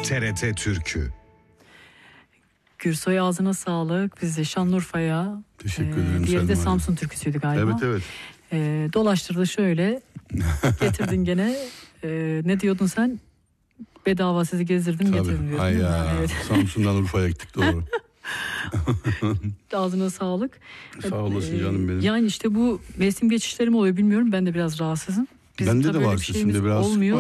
TRT Türkü. Gürsoy ağzına sağlık. Biz de Şanlıurfa'ya. Teşekkür ederim. Diğeri de Samsun türküsüydü galiba. Evet. Dolaştırdı şöyle. Getirdin gene. Ne diyordun sen? Bedava sizi gezdirdim getirdim diyordun. Ay ya. Evet. Samsun'dan Urfa'ya gittik doğru. Ağzına sağlık. Sağ olasın canım benim. Yani işte bu mevsim geçişleri mi oluyor bilmiyorum. Ben de biraz rahatsızım. Bende de var sesimde biraz. Olmuyor.